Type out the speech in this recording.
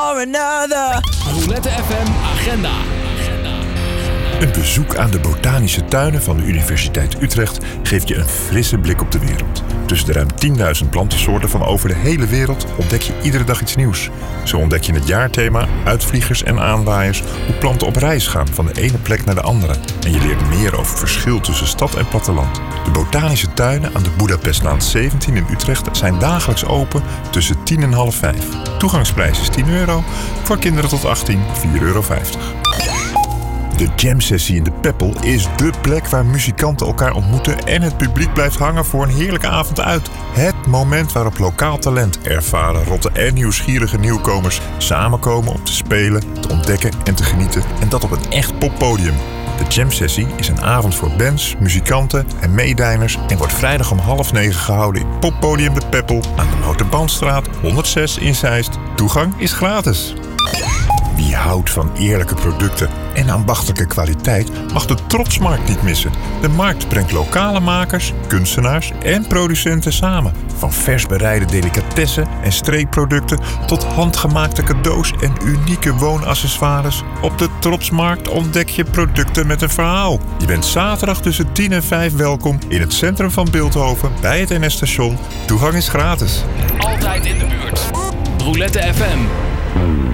for another. Roulette FM Agenda. Een bezoek aan de botanische tuinen van de Universiteit Utrecht geeft je een frisse blik op de wereld. Tussen de ruim 10.000 plantensoorten van over de hele wereld ontdek je iedere dag iets nieuws. Zo ontdek je het jaarthema, uitvliegers en aanwaaiers, hoe planten op reis gaan van de ene plek naar de andere. En je leert meer over het verschil tussen stad en platteland. De botanische tuinen aan de Boedapestlaan 17 in Utrecht zijn dagelijks open tussen 10 en half 5. Toegangsprijs is €10, voor kinderen tot 18 €4,50. De jam-sessie in de Peppel is dé plek waar muzikanten elkaar ontmoeten en het publiek blijft hangen voor een heerlijke avond uit. Het moment waarop lokaal talent, ervaren, rotte en nieuwsgierige nieuwkomers samenkomen om te spelen, te ontdekken en te genieten. En dat op een echt poppodium. De jam-sessie is een avond voor bands, muzikanten en meedijners en wordt vrijdag om 8:30 gehouden in Poppodium de Peppel aan de Noterbandstraat 106 in Zeist. Toegang is gratis. Wie houdt van eerlijke producten en ambachtelijke kwaliteit mag de Trotsmarkt niet missen. De markt brengt lokale makers, kunstenaars en producenten samen. Van vers bereide delicatessen en streekproducten tot handgemaakte cadeaus en unieke woonaccessoires. Op de Trotsmarkt ontdek je producten met een verhaal. Je bent zaterdag tussen 10 en 5 welkom in het centrum van Bilthoven bij het NS-station. Toegang is gratis. Altijd in de buurt. Roulette FM.